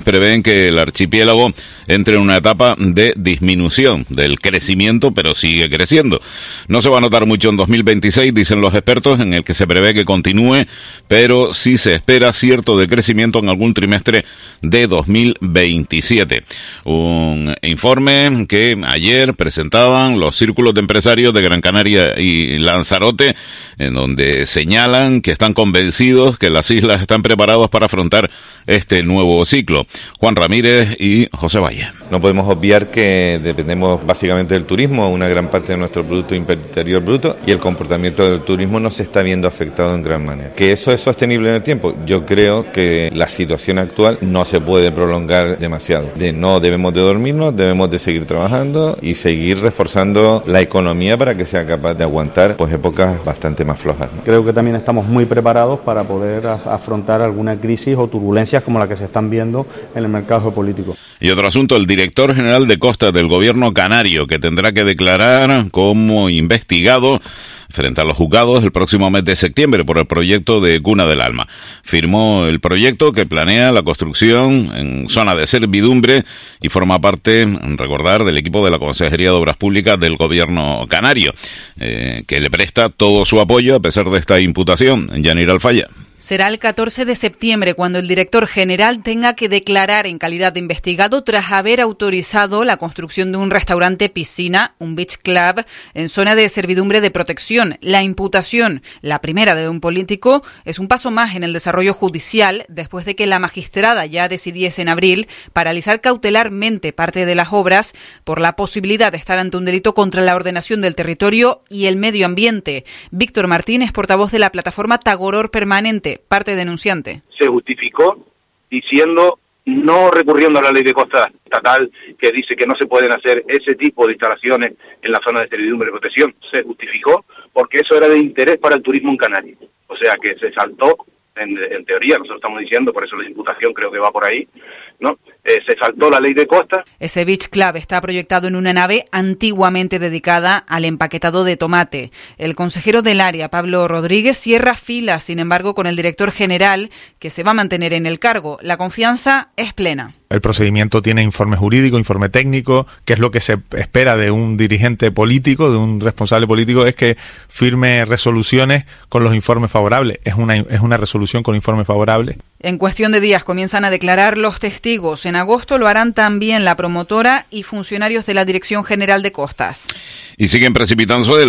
prevén que el archipiélago entre en una etapa de disminución del crecimiento, pero sigue creciendo. No se va a notar mucho en 2026, dicen los expertos, en el que se prevé que continúe, pero sí se espera cierto decrecimiento en algún trimestre de 2027. Un informe que ayer presentaban los círculos de empresarios de Gran Canaria y Lanzarote, en donde señalan que están convencidos que las islas están preparadas para afrontar este nuevo ciclo. Juan Ramírez y José Valle. No podemos obviar que dependemos básicamente del turismo, una gran parte de nuestro Producto Interior Bruto, y el comportamiento del turismo no se está viendo afectado en gran manera. ¿Que eso es sostenible en el tiempo? Yo creo que la situación actual no se puede prolongar demasiado. No debemos de dormirnos, debemos de seguir trabajando y seguir reforzando la economía para que sea capaz de aguantar pues épocas bastante más flojas, ¿no? Creo que también estamos muy preparados para poder afrontar alguna crisis o turbulencias como la que se están viendo en el mercado geopolítico. Y otro asunto, el director general de Costas del gobierno canario, que tendrá que declarar como investigado frente a los juzgados el próximo mes de septiembre por el proyecto de Cuna del Alma. Firmó el proyecto que planea la construcción en zona de servidumbre y forma parte, recordar, del equipo de la Consejería de Obras Públicas del gobierno canario, que le presta todo su apoyo a pesar de esta imputación. Yanira Alfaya. Será el 14 de septiembre cuando el director general tenga que declarar en calidad de investigado tras haber autorizado la construcción de un restaurante piscina, un beach club, en zona de servidumbre de protección. La imputación, la primera de un político, es un paso más en el desarrollo judicial después de que la magistrada ya decidiese en abril paralizar cautelarmente parte de las obras por la posibilidad de estar ante un delito contra la ordenación del territorio y el medio ambiente. Víctor Martínez, portavoz de la plataforma Tagoror Permanente, parte denunciante. Se justificó diciendo, no recurriendo a la ley de costas estatal que dice que no se pueden hacer ese tipo de instalaciones en la zona de servidumbre de protección. Se justificó porque eso era de interés para el turismo en Canarias. O sea que se saltó, en teoría, nosotros estamos diciendo, por eso la imputación creo que va por ahí, ¿no? Se saltó la ley de costas. Ese beach club está proyectado en una nave antiguamente dedicada al empaquetado de tomate. El consejero del área, Pablo Rodríguez, cierra filas, sin embargo, con el director general, que se va a mantener en el cargo. La confianza es plena. El procedimiento tiene informe jurídico, informe técnico, que es lo que se espera de un dirigente político, de un responsable político, es que firme resoluciones con los informes favorables. Es una resolución con informe favorable. En cuestión de días comienzan a declarar los testigos. En agosto lo harán también la promotora y funcionarios de la Dirección General de Costas. Y siguen precipitándose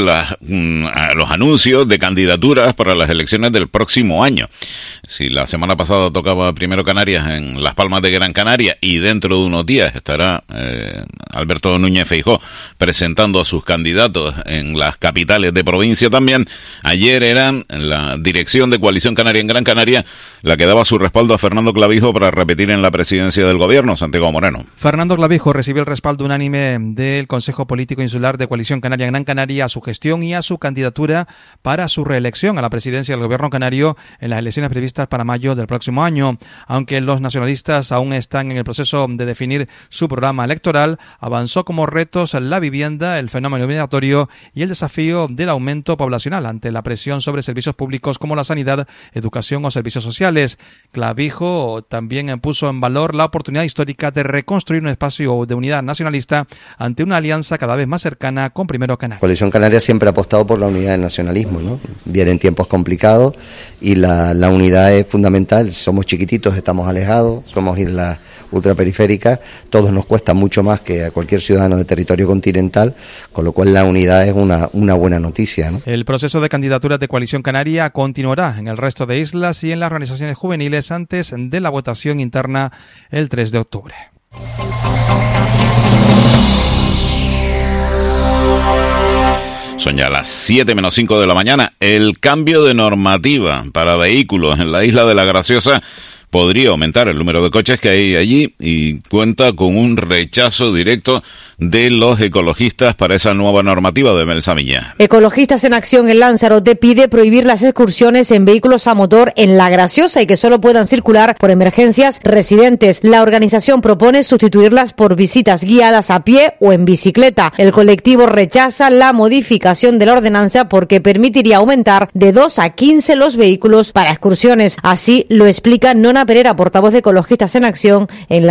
los anuncios de candidaturas para las elecciones del próximo año. Si la semana pasada tocaba primero Canarias en Las Palmas de Gran Canaria y dentro de unos días estará Alberto Núñez Feijóo presentando a sus candidatos en las capitales de provincia también, ayer eran la Dirección de Coalición Canaria en Gran Canaria la que daba su respaldo a Fernando Clavijo para repetir en la presidencia del gobierno. Santiago Moreno. Fernando Clavijo recibió el respaldo unánime del Consejo Político Insular de Coalición Canaria en Gran Canaria a su gestión y a su candidatura para su reelección a la presidencia del gobierno canario en las elecciones previstas para mayo del próximo año. Aunque los nacionalistas aún están en el proceso de definir su programa electoral, avanzó como retos la vivienda, el fenómeno migratorio y el desafío del aumento poblacional ante la presión sobre servicios públicos como la sanidad, educación o servicios sociales. Clavijo también puso en valor la oportunidad histórica de reconstruir un espacio de unidad nacionalista ante una alianza cada vez más cercana con Primero Canaria. Coalición Canaria siempre ha apostado por la unidad del nacionalismo, ¿no? Vienen tiempos complicados y la unidad es fundamental. Somos chiquititos, estamos alejados, somos islas ultraperiféricas, todos nos cuesta mucho más que a cualquier ciudadano de territorio continental, con lo cual la unidad es una buena noticia, ¿no? El proceso de candidaturas de Coalición Canaria continuará en el resto de islas y en las organizaciones juveniles antes de la votación interna el 3 de octubre. Son ya las 7:05 de la mañana. El cambio de normativa para vehículos en la isla de La Graciosa podría aumentar el número de coches que hay allí y cuenta con un rechazo directo de los ecologistas para esa nueva normativa de Mel Samilla. Ecologistas en Acción en Lanzarote pide prohibir las excursiones en vehículos a motor en La Graciosa y que solo puedan circular por emergencias residentes. La organización propone sustituirlas por visitas guiadas a pie o en bicicleta. El colectivo rechaza la modificación de la ordenanza porque permitiría aumentar de 2 a 15 los vehículos para excursiones. Así lo explica Nona Pereira, portavoz de Ecologistas en Acción en